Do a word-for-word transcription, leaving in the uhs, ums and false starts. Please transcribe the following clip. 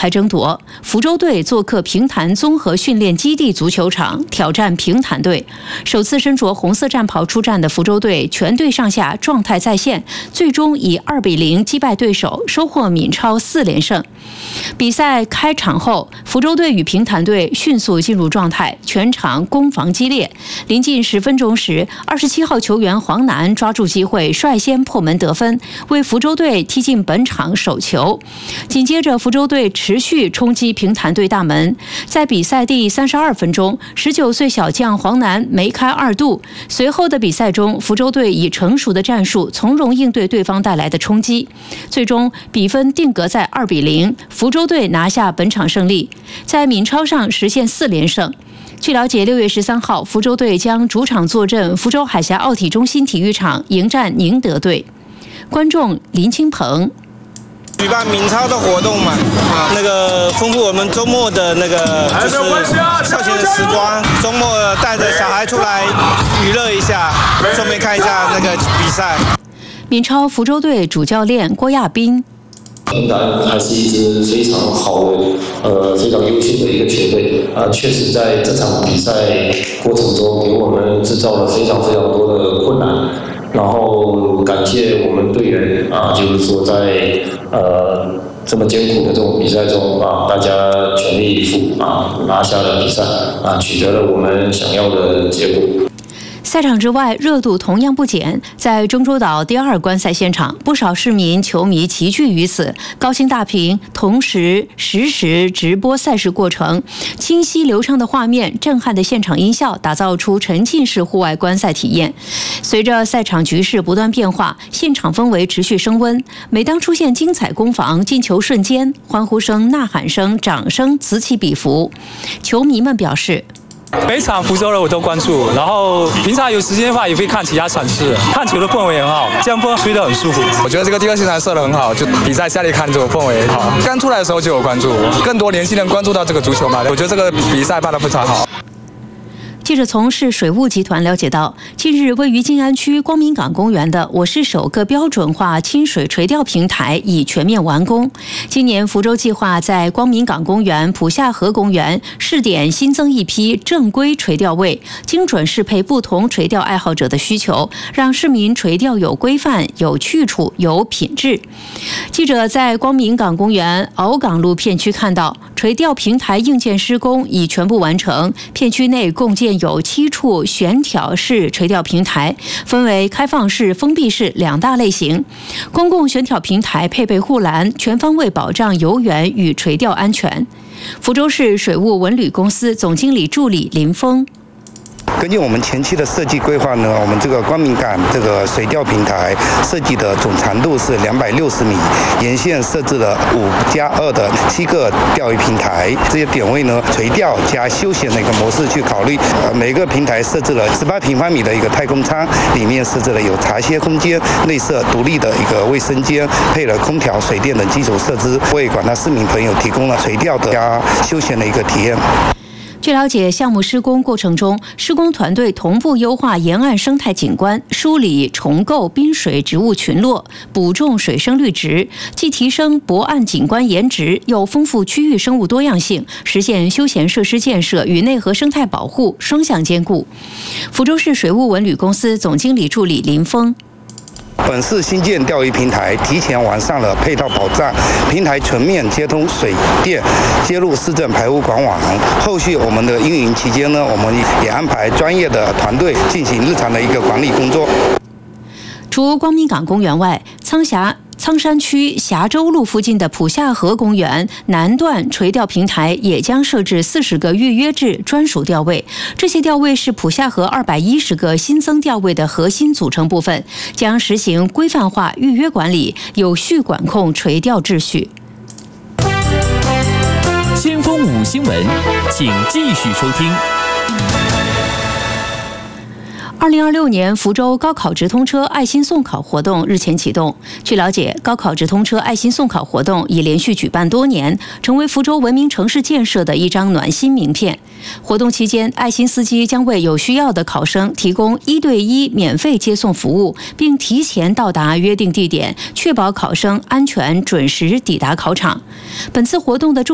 开争夺。福州队做客平潭综合训练基地足球场挑战平潭队。首次身着红色战袍出战的福州队，全队上下状态在线，最终以二比零击败对手，收获闽超四连胜。比赛开场后，福州队与平潭队迅速进入状态，全场攻防激烈。临近十分钟时，二十七号球员黄楠抓住机会，率先破门得分，为福州队踢进本场首球。紧接着，福州队持续冲击平潭队大门。在比赛第三十二分钟，十九岁小将黄楠梅开二度。随后的比赛中，福州队以成熟的战术从容应对对方带来的冲击，最终比分定格在二比零，福州队拿下本场胜利，在闽超上实现四连胜。据了解，六月十三号，福州队将主场坐镇福州海峡奥体中心体育场迎战宁德队。观众林清鹏。 举办闽超的活动嘛，那个丰富我们周末的那个就是消遣的时光，周末带着小孩出来娱乐一下，顺便看一下那个比赛。 闽超福州队主教练郭亚斌。 平潭还是一支非常好的、呃非常优秀的一个球队啊，确实在这场比赛过程中给我们制造了非常非常多的困难。然后感谢我们队员啊，就是说在呃这么艰苦的这种比赛中啊，大家全力以赴啊，拿下了比赛啊，取得了我们想要的结果。 赛场之外，热度同样不减。在中州岛第二观赛现场，不少市民、球迷齐聚于此，高清大屏同时实时直播赛事过程，清晰流畅的画面、震撼的现场音效，打造出沉浸式户外观赛体验。随着赛场局势不断变化，现场氛围持续升温。每当出现精彩攻防、进球瞬间，欢呼声、呐喊声、掌声此起彼伏。球迷们表示， 每场福州的我都关注，然后平常有时间的话也会看其他场次，看球的氛围很好，这样风吹得很舒服。 我觉得这个第二现场设得很好，就比赛下里看这种氛围好。刚出来的时候就有关注，更多年轻人关注到这个足球嘛，我觉得这个比赛办得非常好。 记者从市水务集团了解到，近日位于静安区光明港公园的我市首个标准化清水垂钓平台已全面完工。今年福州计划在光明港公园、浦下河公园试点新增一批正规垂钓位，精准适配不同垂钓爱好者的需求，让市民垂钓有规范、有去处、有品质。记者在光明港公园鳌岗路片区看到，垂钓平台硬件施工已全部完成，片区内共建有七处悬挑式垂钓平台，分为开放式、封闭式两大类型。公共悬挑平台配备护栏，全方位保障游园与垂钓安全。福州市水务文旅公司总经理助理林峰。 根据我们前期的设计规划呢，我们这个光明港这个水钓平台设计的总长度是两百六十米，沿线设置了五加二的七个钓鱼平台，这些点位呢垂钓加休闲的一个模式去考虑。呃，每个平台设置了十八平方米的一个太空舱，里面设置了有茶歇空间、内设独立的一个卫生间，配了空调、水电等基础设施，为广大市民朋友提供了垂钓的加休闲的一个体验。 据了解，项目施工过程中，施工团队同步优化沿岸生态景观，梳理重构滨水植物群落，补种水生绿植，既提升泊岸景观颜值，又丰富区域生物多样性，实现休闲设施建设与内河生态保护双向兼顾。福州市水务文旅公司总经理助理林峰。 本市新建钓鱼平台提前完善了配套保障，平台全面接通水电，接入市政排污管网。后续我们的运营期间呢，我们也安排专业的团队进行日常的一个管理工作。 除光明港公园外，苍峡苍山区峡州路附近的浦下河公园南段垂钓平台也将设置四十个预约制专属钓位，这些钓位是浦下河二百一十个新增钓位的核心组成部分，将实行规范化预约管理，有序管控垂钓秩序。 先锋五新闻，请继续收听。 二零二六年福州高考直通车爱心送考活动日前启动。据了解，高考直通车爱心送考活动已连续举办多年，成为福州文明城市建设的一张暖心名片。活动期间，爱心司机将为有需要的考生提供一对一免费接送服务，并提前到达约定地点，确保考生安全准时抵达考场。本次活动的重